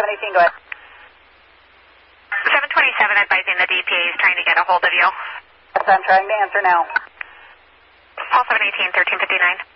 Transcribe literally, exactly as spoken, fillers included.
seven eighteen, go ahead. seven twenty-seven advising the D P A is trying to get a hold of you. Yes, I'm trying to answer now. Paul seven eighteen, thirteen fifty-nine.